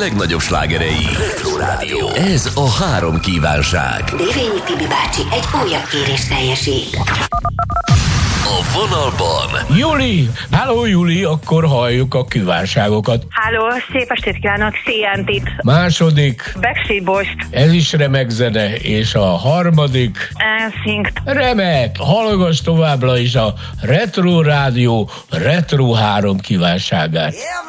legnagyobb slágerei. Retro Rádió. Ez a 3 kívánság. Dévényi Tibi bácsi egy újabb kérést teljesít. A vonalban Juli! Halló Juli, akkor halljuk a kívánságokat. Halló, szép estét kívánok, CNT-t. Második, Backstreet Boys. ez is remek zene, és a harmadik, NSYNC. remek! Hallgass továbbra is a Retro Rádió Retro 3 kívánságát.